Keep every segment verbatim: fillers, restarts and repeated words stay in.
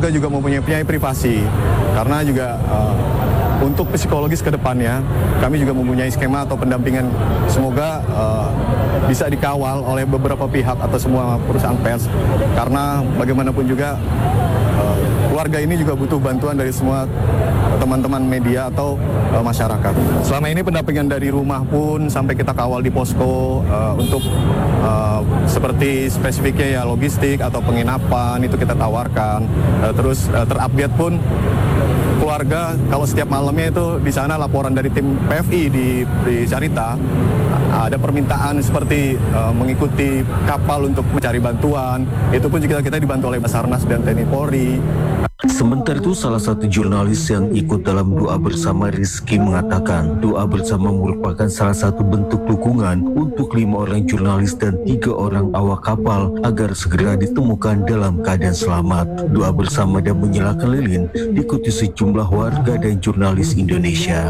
warga juga mempunyai punya privasi, karena juga uh, untuk psikologis ke depannya kami juga mempunyai skema atau pendampingan, semoga uh, bisa dikawal oleh beberapa pihak atau semua perusahaan pers, karena bagaimanapun juga uh, keluarga ini juga butuh bantuan dari semua teman-teman media atau uh, masyarakat. Selama ini pendampingan dari rumah pun sampai kita kawal di posko uh, untuk uh, seperti spesifiknya ya logistik atau penginapan itu kita tawarkan. Uh, terus uh, terupdate pun keluarga kalau setiap malamnya itu di sana laporan dari tim P F I di, di Carita ada permintaan seperti uh, mengikuti kapal untuk mencari bantuan. Itu pun juga kita dibantu oleh Basarnas dan T N I Polri. Sementara itu, salah satu jurnalis yang ikut dalam doa bersama, Rizky, mengatakan doa bersama merupakan salah satu bentuk dukungan untuk lima orang jurnalis dan tiga orang awak kapal agar segera ditemukan dalam keadaan selamat. Doa bersama dan menyalakan lilin diikuti sejumlah warga dan jurnalis Indonesia.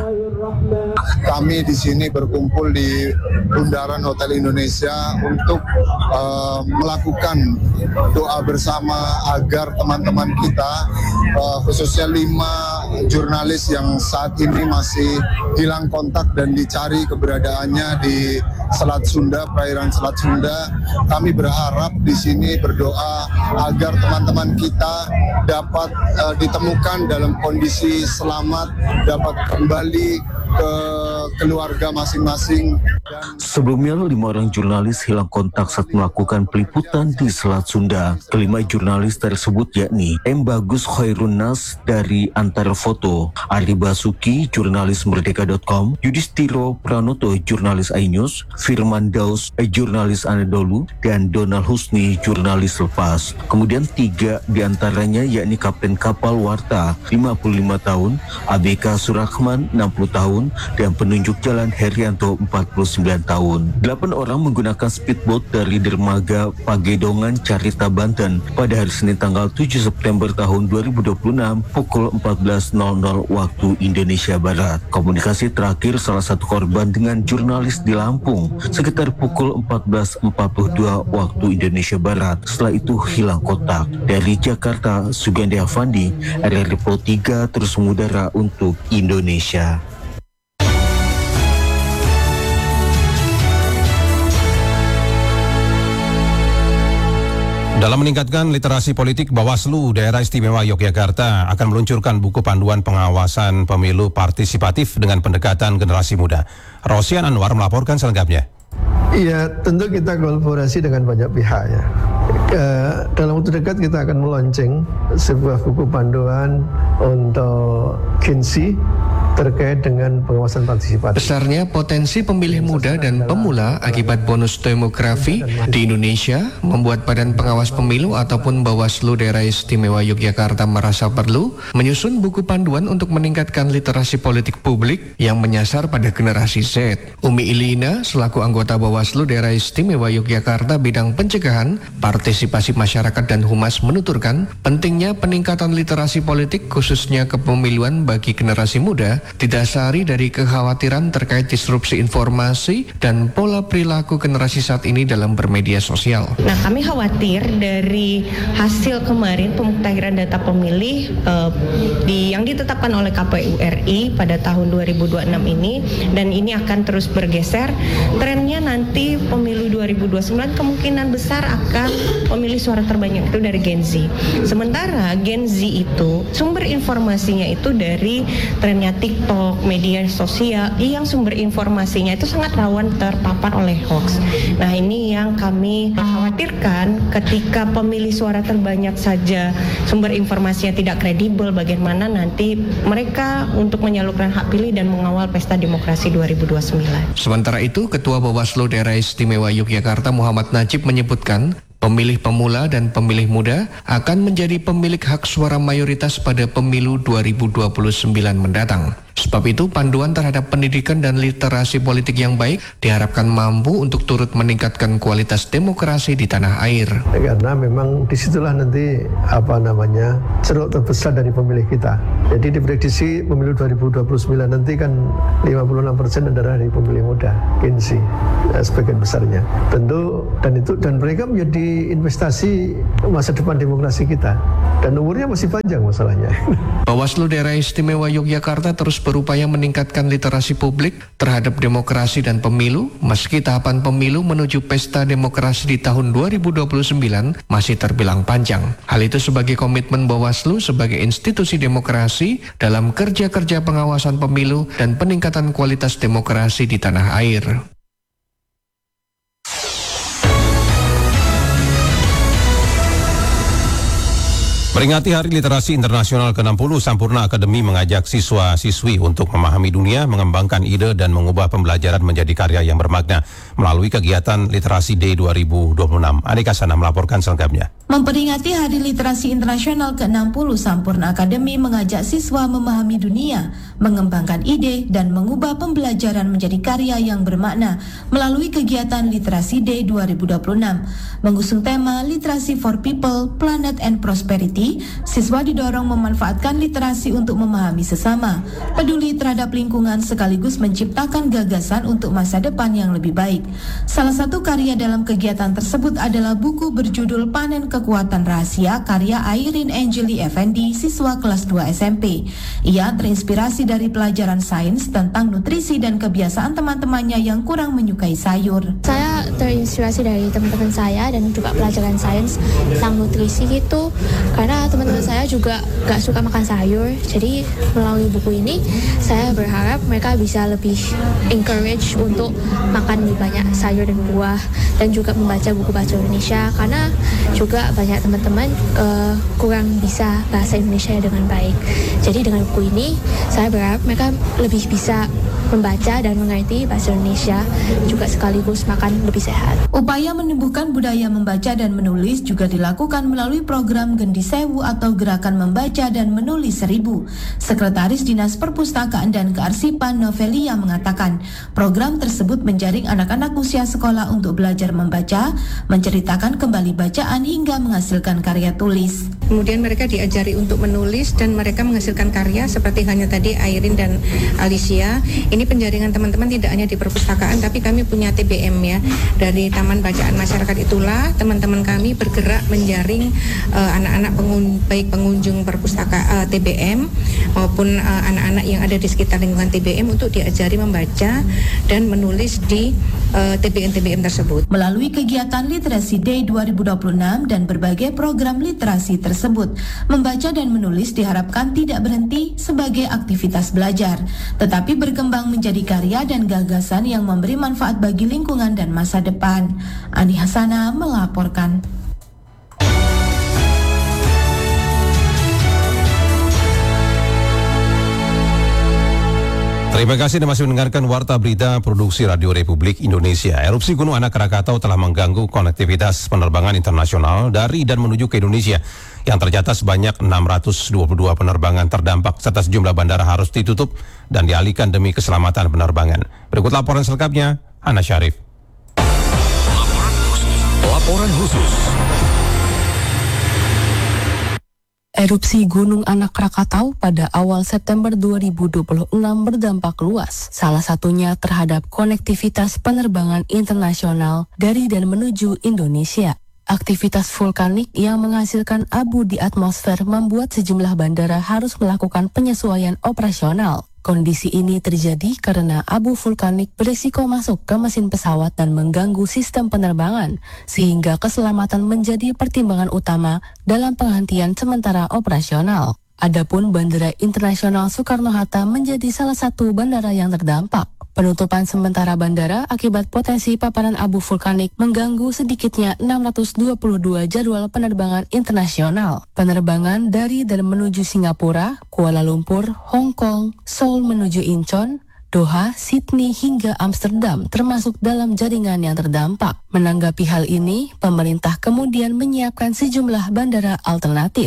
Kami di sini berkumpul di Bundaran Hotel Indonesia untuk uh, melakukan doa bersama agar teman-teman kita, uh, khususnya lima jurnalis yang saat ini masih hilang kontak dan dicari keberadaannya di Selat Sunda, perairan Selat Sunda. Kami berharap di sini berdoa agar teman-teman kita dapat uh, ditemukan dalam kondisi selamat, dapat kembali ke keluarga masing-masing. Sebelumnya, lima orang jurnalis hilang kontak saat melakukan peliputan di Selat Sunda. Kelima jurnalis tersebut yakni M. Bagus Khairun Nas dari Antara Foto, Ari Basuki, jurnalis Merdeka dot com, Yudhistiro Pranoto, jurnalis iNews, Firman Daus, jurnalis Anadolu, dan Donald Husni, jurnalis Lepas. Kemudian tiga diantaranya yakni Kapten Kapal Warta, lima puluh lima tahun, A B K Surahman, enam puluh tahun, dan penunjuk jalan Herianto, empat puluh sembilan tahun. Delapan orang menggunakan speedboat dari dermaga Pagedongan, Carita, Banten pada hari Senin tanggal tujuh September tahun dua ribu dua puluh enam pukul empat belas nol nol waktu Indonesia Barat. Komunikasi terakhir salah satu korban dengan jurnalis di Lampung sekitar pukul empat belas empat puluh dua waktu Indonesia Barat. Setelah itu hilang kontak. Dari Jakarta, Sugandi Avandi, R R I Pro tiga terus mengudara untuk Indonesia. Dalam meningkatkan literasi politik, Bawaslu Daerah Istimewa Yogyakarta akan meluncurkan buku panduan pengawasan pemilu partisipatif dengan pendekatan generasi muda. Rosian Anwar melaporkan selengkapnya. Iya, tentu kita kolaborasi dengan banyak pihak ya. E, dalam waktu dekat kita akan meluncing sebuah buku panduan untuk Gensi terkait dengan pengawasan partisipatif. Besarnya potensi pemilih muda dan pemula akibat bonus demografi di Indonesia membuat Badan Pengawas Pemilu ataupun Bawaslu Daerah Istimewa Yogyakarta merasa perlu menyusun buku panduan untuk meningkatkan literasi politik publik yang menyasar pada generasi Z. Umi Ilina selaku anggota Bawaslu Daerah Istimewa Yogyakarta bidang pencegahan, partisipasi masyarakat dan humas menuturkan pentingnya peningkatan literasi politik khususnya kepemiluan bagi generasi muda didasari dari kekhawatiran terkait disrupsi informasi dan pola perilaku generasi saat ini dalam bermedia sosial. Nah, kami khawatir dari hasil kemarin pemuktahiran data pemilih eh, di yang ditetapkan oleh K P U R I pada tahun dua ribu dua puluh enam ini, dan ini akan terus bergeser. Trennya nanti pemilu dua ribu dua puluh sembilan kemungkinan besar akan pemilih suara terbanyak itu dari Gen Z. Sementara Gen Z itu sumber informasinya itu dari trennya TikTok, media sosial yang sumber informasinya itu sangat rawan terpapar oleh hoax. Nah, ini yang kami khawatirkan ketika pemilih suara terbanyak saja sumber informasinya tidak kredibel, bagaimana nanti mereka untuk menyalurkan hak pilih dan mengawal pesta demokrasi dua ribu dua puluh sembilan. Sementara itu, Ketua Bawaslu Daerah Istimewa Yogyakarta Muhammad Najib menyebutkan pemilih pemula dan pemilih muda akan menjadi pemilik hak suara mayoritas pada pemilu dua ribu dua puluh sembilan mendatang. Sebab itu, panduan terhadap pendidikan dan literasi politik yang baik diharapkan mampu untuk turut meningkatkan kualitas demokrasi di tanah air. Karena memang disitulah nanti apa namanya ceruk terbesar dari pemilih kita. Jadi diprediksi pemilu dua ribu dua puluh sembilan nanti kan lima puluh enam persen adalah dari pemilih muda, Gen Z, ya, sebagian besarnya. Tentu dan itu dan mereka menjadi investasi masa depan demokrasi kita. Dan umurnya masih panjang masalahnya. Bawaslu Daerah Istimewa Yogyakarta terus berupaya meningkatkan literasi publik terhadap demokrasi dan pemilu, meski tahapan pemilu menuju pesta demokrasi di tahun dua ribu dua puluh sembilan masih terbilang panjang. Hal itu sebagai komitmen Bawaslu sebagai institusi demokrasi dalam kerja-kerja pengawasan pemilu dan peningkatan kualitas demokrasi di tanah air. Peringati Hari Literasi Internasional ke enam puluh, Sampurna Akademi mengajak siswa-siswi untuk memahami dunia, mengembangkan ide dan mengubah pembelajaran menjadi karya yang bermakna melalui kegiatan Literasi Day dua ribu dua puluh enam. Anika Sana melaporkan selengkapnya. Memperingati Hari Literasi Internasional ke enam puluh, Sampurna Akademi mengajak siswa memahami dunia, mengembangkan ide dan mengubah pembelajaran menjadi karya yang bermakna melalui kegiatan Literasi Day dua ribu dua puluh enam. Mengusung tema Literasi for People, Planet and Prosperity, siswa didorong memanfaatkan literasi untuk memahami sesama, peduli terhadap lingkungan sekaligus menciptakan gagasan untuk masa depan yang lebih baik. Salah satu karya dalam kegiatan tersebut adalah buku berjudul Panen Kekuatan Rahasia karya Airin Angeli Effendi, siswa kelas dua S M P. Ia terinspirasi dari pelajaran sains tentang nutrisi dan kebiasaan teman-temannya yang kurang menyukai sayur. Saya terinspirasi dari teman-teman saya dan juga pelajaran sains tentang nutrisi gitu, karena teman-teman saya juga gak suka makan sayur. Jadi melalui buku ini saya berharap mereka bisa lebih encourage untuk makan lebih banyak sayur dan buah, dan juga membaca buku bahasa Indonesia, karena juga banyak teman-teman uh, kurang bisa bahasa Indonesia dengan baik. Jadi dengan buku ini saya berharap mereka lebih bisa membaca dan mengerti bahasa Indonesia, juga sekaligus makan lebih sehat. Upaya menumbuhkan budaya membaca dan menulis juga dilakukan melalui program Gendi Sewu atau Gerakan Membaca dan Menulis Seribu. Sekretaris Dinas Perpustakaan dan Kearsipan Novelia mengatakan, program tersebut menjaring anak-anak usia sekolah untuk belajar membaca, menceritakan kembali bacaan hingga menghasilkan karya tulis. Kemudian mereka diajari untuk menulis dan mereka menghasilkan karya seperti hanya tadi Airin dan Alicia. Ini penjaringan teman-teman tidak hanya di perpustakaan, tapi kami punya T B M ya. Dari Taman Bacaan Masyarakat itulah teman-teman kami bergerak menjaring uh, anak-anak pengun, baik pengunjung perpustakaan uh, T B M maupun uh, anak-anak yang ada di sekitar lingkungan T B M untuk diajari membaca dan menulis di uh, T B M-T B M tersebut. Melalui kegiatan Literasi Day dua ribu dua puluh enam dan berbagai program literasi tersebut, membaca dan menulis diharapkan tidak berhenti sebagai aktivitas belajar, tetapi berkembang menjadi karya dan gagasan yang memberi manfaat bagi lingkungan dan masa depan. Ani Hasana melaporkan. Terima kasih Anda masih mendengarkan Warta Berita Produksi Radio Republik Indonesia. Erupsi Gunung Anak Krakatau telah mengganggu konektivitas penerbangan internasional dari dan menuju ke Indonesia. Yang tercatat sebanyak enam ratus dua puluh dua penerbangan terdampak serta sejumlah bandara harus ditutup dan dialihkan demi keselamatan penerbangan. Berikut laporan selengkapnya, Ana Syarif. Laporan khusus. Laporan khusus. Erupsi Gunung Anak Krakatau pada awal September dua ribu dua puluh enam berdampak luas, salah satunya terhadap konektivitas penerbangan internasional dari dan menuju Indonesia. Aktivitas vulkanik yang menghasilkan abu di atmosfer membuat sejumlah bandara harus melakukan penyesuaian operasional. Kondisi ini terjadi karena abu vulkanik berisiko masuk ke mesin pesawat dan mengganggu sistem penerbangan, sehingga keselamatan menjadi pertimbangan utama dalam penghentian sementara operasional. Adapun Bandara Internasional Soekarno-Hatta menjadi salah satu bandara yang terdampak. Penutupan sementara bandara akibat potensi paparan abu vulkanik mengganggu sedikitnya enam ratus dua puluh dua jadwal penerbangan internasional. Penerbangan dari dan menuju Singapura, Kuala Lumpur, Hong Kong, Seoul menuju Incheon, Doha, Sydney hingga Amsterdam termasuk dalam jaringan yang terdampak. Menanggapi hal ini, pemerintah kemudian menyiapkan sejumlah bandara alternatif.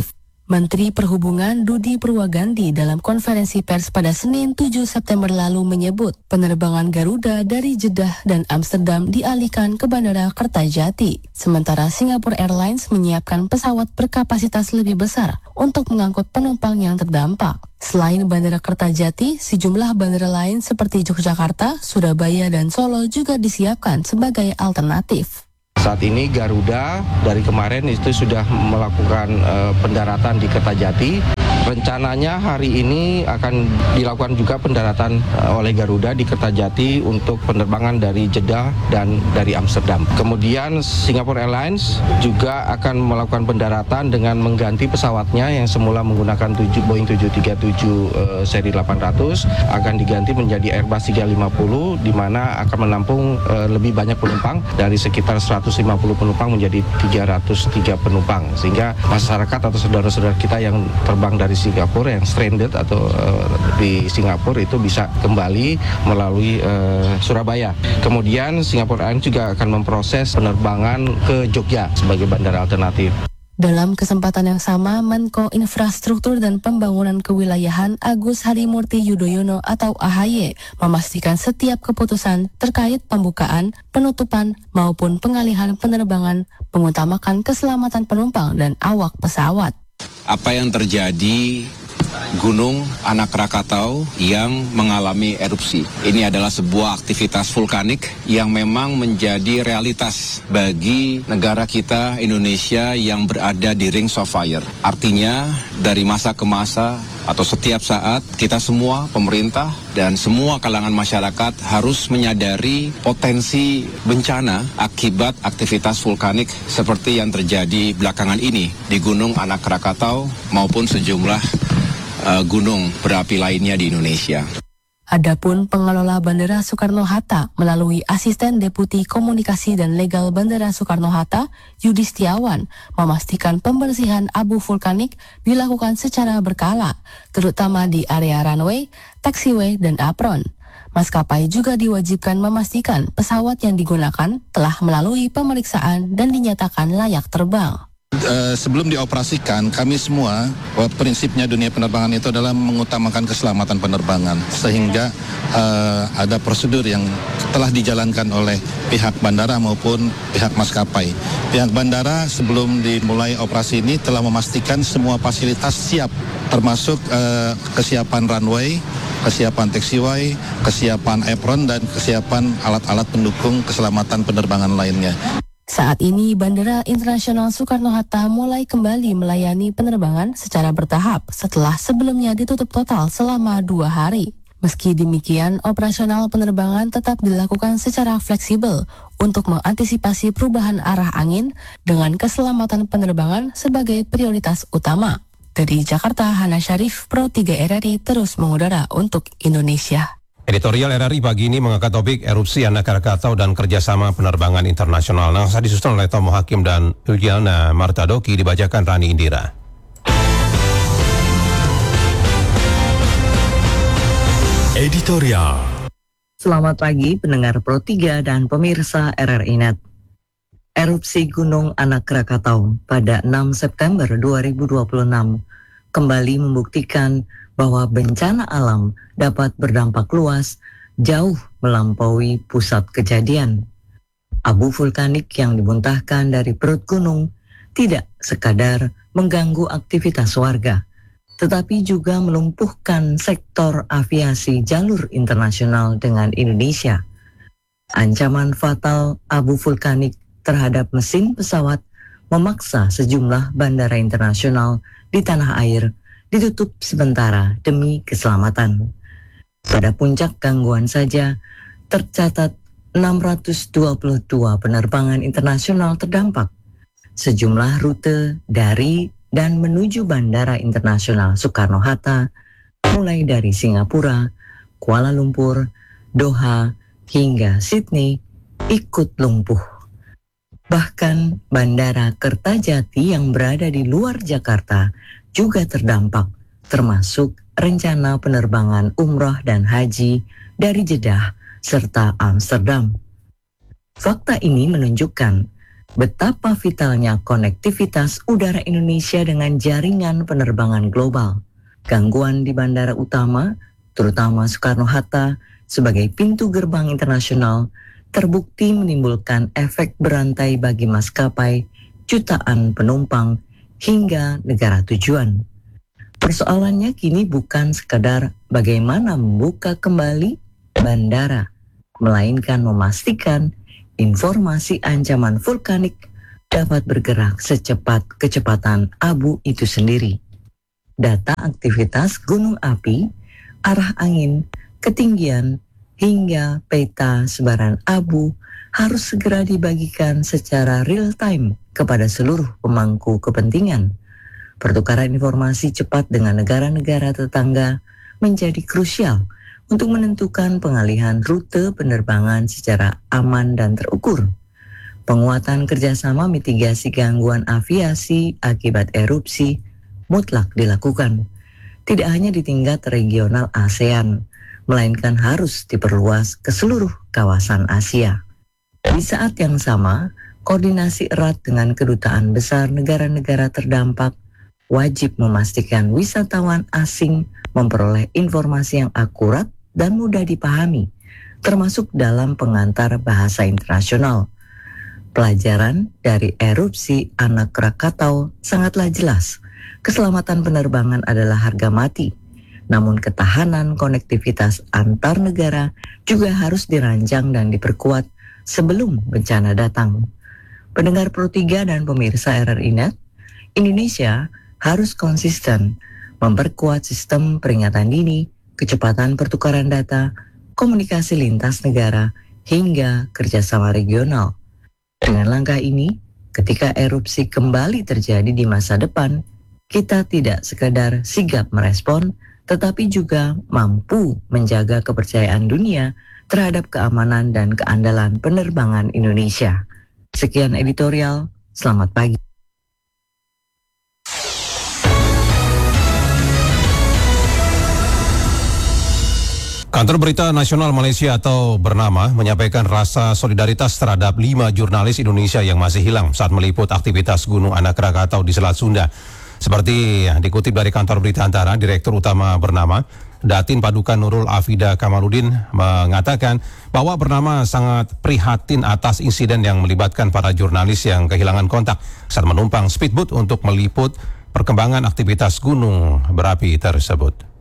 Menteri Perhubungan Budi Purwagandi dalam konferensi pers pada Senin tujuh September lalu menyebut penerbangan Garuda dari Jeddah dan Amsterdam dialihkan ke Bandara Kertajati. Sementara Singapore Airlines menyiapkan pesawat berkapasitas lebih besar untuk mengangkut penumpang yang terdampak. Selain Bandara Kertajati, sejumlah bandara lain seperti Yogyakarta, Surabaya, dan Solo juga disiapkan sebagai alternatif. Saat ini Garuda dari kemarin itu sudah melakukan uh, pendaratan di Kertajati. Rencananya hari ini akan dilakukan juga pendaratan uh, oleh Garuda di Kertajati untuk penerbangan dari Jeddah dan dari Amsterdam. Kemudian Singapore Airlines juga akan melakukan pendaratan dengan mengganti pesawatnya yang semula menggunakan Boeing tujuh tiga tujuh uh, seri delapan ratus akan diganti menjadi Airbus tiga lima nol di mana akan menampung uh, lebih banyak penumpang dari sekitar seratus lima puluh penumpang menjadi tiga ratus tiga penumpang, sehingga masyarakat atau saudara-saudara kita yang terbang dari Singapura yang stranded atau uh, di Singapura itu bisa kembali melalui uh, Surabaya. Kemudian Singapore Airlines juga akan memproses penerbangan ke Jogja sebagai bandara alternatif. Dalam kesempatan yang sama, Menko Infrastruktur dan Pembangunan Kewilayahan Agus Harimurti Yudhoyono atau A H Y memastikan setiap keputusan terkait pembukaan, penutupan, maupun pengalihan penerbangan mengutamakan keselamatan penumpang dan awak pesawat. Apa yang terjadi Gunung Anak Rakatau yang mengalami erupsi. Ini adalah sebuah aktivitas vulkanik yang memang menjadi realitas bagi negara kita Indonesia yang berada di Rings of Fire. Artinya dari masa ke masa atau setiap saat kita semua, pemerintah dan semua kalangan masyarakat harus menyadari potensi bencana akibat aktivitas vulkanik seperti yang terjadi belakangan ini di Gunung Anak Rakatau maupun sejumlah Uh, gunung berapi lainnya di Indonesia. Adapun pengelola Bandara Soekarno-Hatta melalui Asisten Deputi Komunikasi dan Legal Bandara Soekarno-Hatta, Yudi Setiawan, memastikan pembersihan abu vulkanik dilakukan secara berkala, terutama di area runway, taxiway, dan apron. Maskapai juga diwajibkan memastikan pesawat yang digunakan telah melalui pemeriksaan dan dinyatakan layak terbang. Uh, sebelum dioperasikan, kami semua, uh, prinsipnya dunia penerbangan itu adalah mengutamakan keselamatan penerbangan, sehingga uh, ada prosedur yang telah dijalankan oleh pihak bandara maupun pihak maskapai. Pihak bandara sebelum dimulai operasi ini telah memastikan semua fasilitas siap, termasuk uh, kesiapan runway, kesiapan taxiway, kesiapan apron, dan kesiapan alat-alat pendukung keselamatan penerbangan lainnya. Saat ini, Bandara Internasional Soekarno-Hatta mulai kembali melayani penerbangan secara bertahap setelah sebelumnya ditutup total selama dua hari. Meski demikian, operasional penerbangan tetap dilakukan secara fleksibel untuk mengantisipasi perubahan arah angin dengan keselamatan penerbangan sebagai prioritas utama. Dari Jakarta, Hana Syarif, Pro tiga R R I terus mengudara untuk Indonesia. Editorial R R I pagi ini mengangkat topik erupsi Anak Krakatau dan kerjasama penerbangan internasional. Nah, saya disusun oleh Tomo Hakim dan Ujiana Martadoki, dibacakan Rani Indira. Editorial. Selamat pagi pendengar Pro tiga dan pemirsa R R I Net. Erupsi Gunung Anak Krakatau pada enam September dua ribu dua puluh enam kembali membuktikan bahwa bencana alam dapat berdampak luas jauh melampaui pusat kejadian. Abu vulkanik yang dimuntahkan dari perut gunung tidak sekadar mengganggu aktivitas warga, tetapi juga melumpuhkan sektor aviasi jalur internasional dengan Indonesia. Ancaman fatal abu vulkanik terhadap mesin pesawat memaksa sejumlah bandara internasional di tanah air ditutup sementara demi keselamatan. Pada puncak gangguan saja, tercatat enam ratus dua puluh dua penerbangan internasional terdampak. Sejumlah rute dari dan menuju Bandara Internasional Soekarno-Hatta, mulai dari Singapura, Kuala Lumpur, Doha, hingga Sydney, ikut lumpuh. Bahkan Bandara Kertajati yang berada di luar Jakarta juga terdampak, termasuk rencana penerbangan umroh dan haji dari Jeddah serta Amsterdam. Fakta ini menunjukkan betapa vitalnya konektivitas udara Indonesia dengan jaringan penerbangan global. Gangguan di bandara utama, terutama Soekarno-Hatta, sebagai pintu gerbang internasional, terbukti menimbulkan efek berantai bagi maskapai, jutaan penumpang, hingga negara tujuan. Persoalannya kini bukan sekadar bagaimana membuka kembali bandara, melainkan memastikan informasi ancaman vulkanik dapat bergerak secepat kecepatan abu itu sendiri. Data aktivitas gunung api, arah angin, ketinggian, hingga peta sebaran abu harus segera dibagikan secara real time kepada seluruh pemangku kepentingan. Pertukaran informasi cepat dengan negara-negara tetangga menjadi krusial untuk menentukan pengalihan rute penerbangan secara aman dan terukur. Penguatan kerjasama mitigasi gangguan aviasi akibat erupsi mutlak dilakukan, tidak hanya di tingkat regional ASEAN, melainkan harus diperluas ke seluruh kawasan Asia. Di saat yang sama, koordinasi erat dengan kedutaan besar negara-negara terdampak wajib memastikan wisatawan asing memperoleh informasi yang akurat dan mudah dipahami, termasuk dalam pengantar bahasa internasional. Pelajaran dari erupsi Anak Krakatau sangatlah jelas. Keselamatan penerbangan adalah harga mati, namun ketahanan konektivitas antar negara juga harus dirancang dan diperkuat sebelum bencana datang. Pendengar Pro tiga dan pemirsa R R I Net, Indonesia harus konsisten memperkuat sistem peringatan dini, kecepatan pertukaran data, komunikasi lintas negara, hingga kerjasama regional. Dengan langkah ini, ketika erupsi kembali terjadi di masa depan, kita tidak sekadar sigap merespon, tetapi juga mampu menjaga kepercayaan dunia terhadap keamanan dan keandalan penerbangan Indonesia. Sekian editorial, selamat pagi. Kantor Berita Nasional Malaysia atau Bernama menyampaikan rasa solidaritas terhadap lima jurnalis Indonesia yang masih hilang saat meliput aktivitas Gunung Anak Krakatau di Selat Sunda. Seperti dikutip dari Kantor Berita Antara, Direktur Utama Bernama, Datin Paduka Nurul Afida Kamaludin mengatakan bahwa Bernama sangat prihatin atas insiden yang melibatkan para jurnalis yang kehilangan kontak saat menumpang speedboat untuk meliput perkembangan aktivitas gunung berapi tersebut.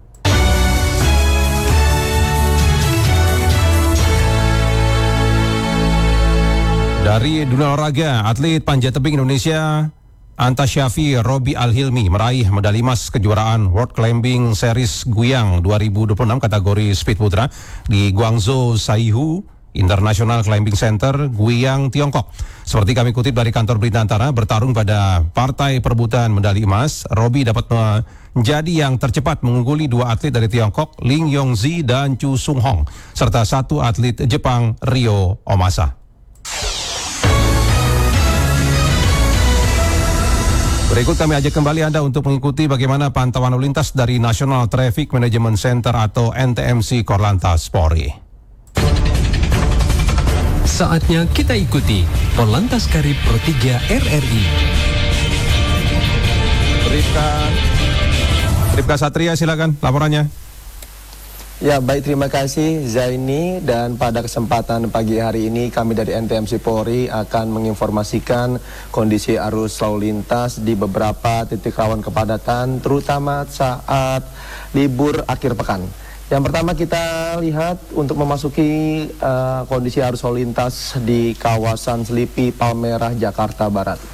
Dari dunia olahraga, atlet panjat tebing Indonesia Anta Syafi Robi Al-Hilmi meraih medali emas kejuaraan World Climbing Series Guyang dua ribu dua puluh enam kategori speed putra di Guangzhou Saihu International Climbing Center, Guiyang, Tiongkok. Seperti kami kutip dari Kantor Berita Antara, bertarung pada partai perebutan medali emas, Robi dapat menjadi yang tercepat mengungguli dua atlet dari Tiongkok, Ling Yongzi dan Chu Sung Hong, serta satu atlet Jepang, Ryo Omasa. Berikut kami ajak kembali Anda untuk mengikuti bagaimana pantauan lalu lintas dari National Traffic Management Center atau N T M C Korlantas Polri. Saatnya kita ikuti Korlantas Karib Pro tiga R R I. Ripka, Ripka Satria, silakan laporannya. Ya, baik, terima kasih Zaini, dan pada kesempatan pagi hari ini kami dari N T M C Polri akan menginformasikan kondisi arus lalu lintas di beberapa titik rawan kepadatan terutama saat libur akhir pekan. Yang pertama kita lihat untuk memasuki uh, kondisi arus lalu lintas di kawasan Selipi, Palmerah, Jakarta Barat.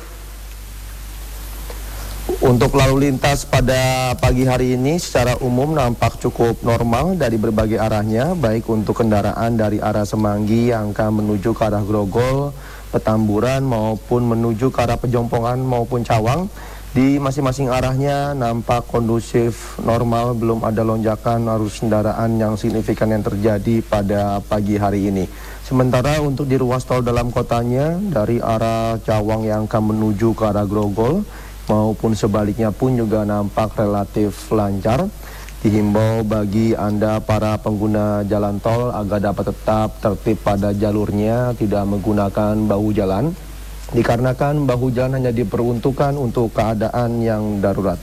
Untuk lalu lintas pada pagi hari ini secara umum nampak cukup normal dari berbagai arahnya, baik untuk kendaraan dari arah Semanggi yang akan menuju ke arah Grogol, Petamburan maupun menuju ke arah Pejompongan maupun Cawang. Di masing-masing arahnya nampak kondusif, normal, belum ada lonjakan arus kendaraan yang signifikan yang terjadi pada pagi hari ini. Sementara untuk di ruas tol dalam kotanya dari arah Cawang yang akan menuju ke arah Grogol maupun sebaliknya pun juga nampak relatif lancar. Dihimbau bagi Anda para pengguna jalan tol agar dapat tetap tertib pada jalurnya, tidak menggunakan bahu jalan. dikarenakan bahu jalan hanya diperuntukkan untuk keadaan yang darurat.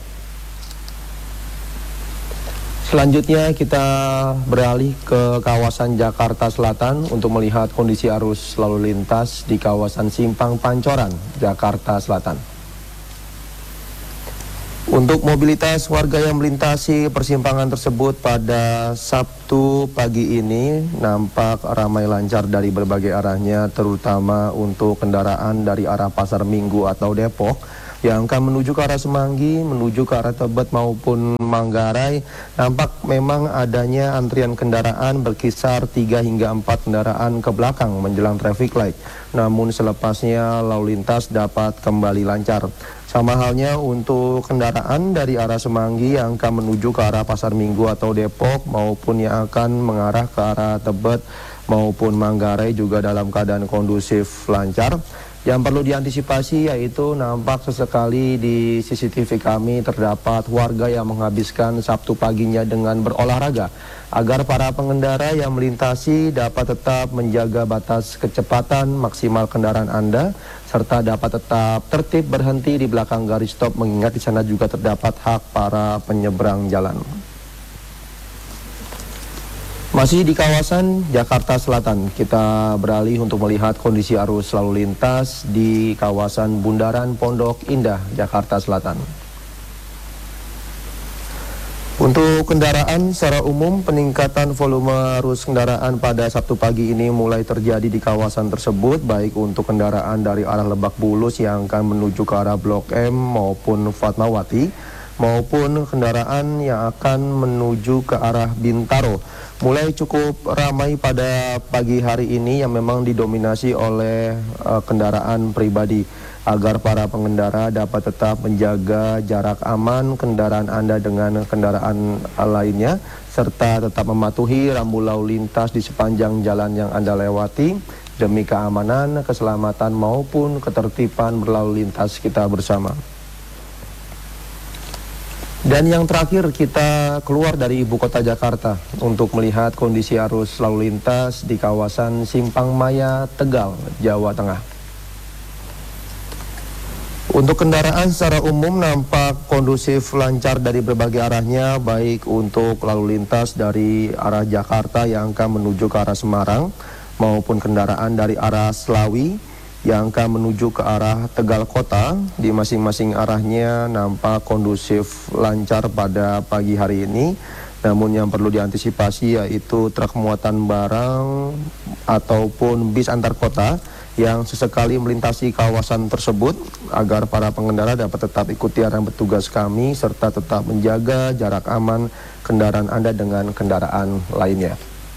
Selanjutnya kita beralih ke kawasan Jakarta Selatan untuk melihat kondisi arus lalu lintas di kawasan Simpang Pancoran, Jakarta Selatan. Untuk mobilitas warga yang melintasi persimpangan tersebut pada Sabtu pagi ini nampak ramai lancar dari berbagai arahnya, terutama untuk kendaraan dari arah Pasar Minggu atau Depok yang akan menuju ke arah Semanggi, menuju ke arah Tebet maupun Manggarai. Nampak memang adanya antrian kendaraan berkisar tiga hingga empat kendaraan ke belakang menjelang traffic light. Namun selepasnya lalu lintas dapat kembali lancar. Sama halnya untuk kendaraan dari arah Semanggi yang akan menuju ke arah Pasar Minggu atau Depok maupun yang akan mengarah ke arah Tebet maupun Manggarai juga dalam keadaan kondusif lancar. Yang perlu diantisipasi yaitu nampak sesekali di C C T V kami terdapat warga yang menghabiskan Sabtu paginya dengan berolahraga agar para pengendara yang melintasi dapat tetap menjaga batas kecepatan maksimal kendaraan Anda serta dapat tetap tertib berhenti di belakang garis stop, mengingat di sana juga terdapat hak para penyeberang jalan. Masih di kawasan Jakarta Selatan, kita beralih untuk melihat kondisi arus lalu lintas di kawasan Bundaran Pondok Indah, Jakarta Selatan. Untuk kendaraan secara umum, peningkatan volume arus kendaraan pada Sabtu pagi ini mulai terjadi di kawasan tersebut, baik untuk kendaraan dari arah Lebak Bulus yang akan menuju ke arah Blok M maupun Fatmawati, maupun kendaraan yang akan menuju ke arah Bintaro. Mulai cukup ramai pada pagi hari ini yang memang didominasi oleh uh, kendaraan pribadi, agar para pengendara dapat tetap menjaga jarak aman kendaraan Anda dengan kendaraan lainnya, serta tetap mematuhi rambu lalu lintas di sepanjang jalan yang Anda lewati demi keamanan, keselamatan maupun ketertiban berlalu lintas kita bersama. Dan yang terakhir, kita keluar dari ibu kota Jakarta untuk melihat kondisi arus lalu lintas di kawasan Simpang Maya, Tegal, Jawa Tengah. Untuk kendaraan secara umum nampak kondusif lancar dari berbagai arahnya, baik untuk lalu lintas dari arah Jakarta yang akan menuju ke arah Semarang, maupun kendaraan dari arah Slawi yang akan menuju ke arah Tegal Kota. Di masing-masing arahnya nampak kondusif lancar pada pagi hari ini. Namun yang perlu diantisipasi yaitu truk muatan barang ataupun bis antar kota yang sesekali melintasi kawasan tersebut, agar para pengendara dapat tetap ikuti arahan petugas kami serta tetap menjaga jarak aman kendaraan Anda dengan kendaraan lainnya.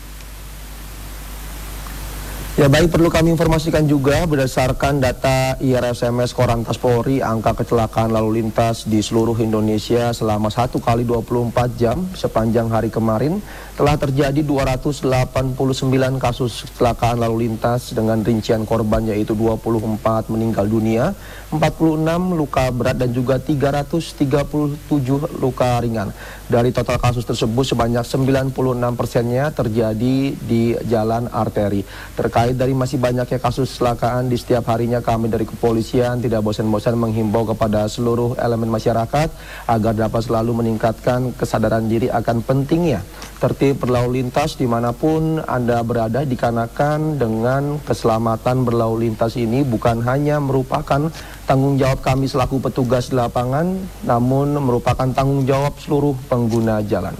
Ya baik, perlu kami informasikan juga berdasarkan data I R S M S Korlantas Polri, angka kecelakaan lalu lintas di seluruh Indonesia selama satu kali dua puluh empat jam sepanjang hari kemarin telah terjadi dua ratus delapan puluh sembilan kasus kecelakaan lalu lintas dengan rincian korban yaitu dua puluh empat meninggal dunia, empat puluh enam luka berat dan juga tiga ratus tiga puluh tujuh luka ringan. Dari total kasus tersebut sebanyak sembilan puluh enam persennya terjadi di jalan arteri. Terkait dari masih banyaknya kasus kecelakaan di setiap harinya, kami dari kepolisian tidak bosan-bosan menghimbau kepada seluruh elemen masyarakat agar dapat selalu meningkatkan kesadaran diri akan pentingnya tertib berlalu lintas dimanapun Anda berada, dikarenakan dengan keselamatan berlalu lintas ini bukan hanya merupakan tanggung jawab kami selaku petugas di lapangan, namun merupakan tanggung jawab seluruh pengguna jalan.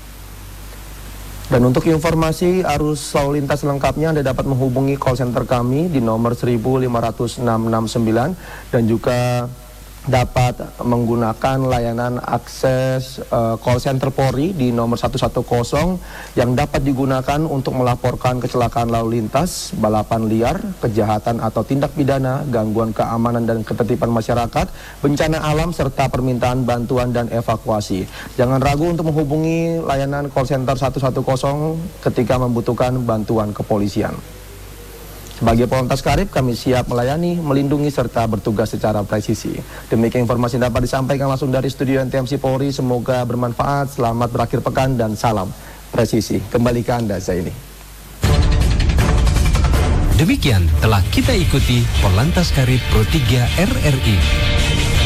Dan untuk informasi arus lalu lintas lengkapnya Anda dapat menghubungi call center kami di nomor seribu lima ratus enam enam sembilan dan juga dapat menggunakan layanan akses uh, call center Polri di nomor satu satu nol yang dapat digunakan untuk melaporkan kecelakaan lalu lintas, balapan liar, kejahatan atau tindak pidana, gangguan keamanan dan ketertiban masyarakat, bencana alam, serta permintaan bantuan dan evakuasi. Jangan ragu untuk menghubungi layanan call center satu satu nol ketika membutuhkan bantuan kepolisian. Sebagai Pollantas Karib, kami siap melayani, melindungi, serta bertugas secara presisi. Demikian informasi yang dapat disampaikan langsung dari studio N T M C Polri. Semoga bermanfaat, selamat berakhir pekan, dan salam presisi. Kembali ke Anda, Zaini. Demikian telah kita ikuti Polantas Karib Pro tiga R R I.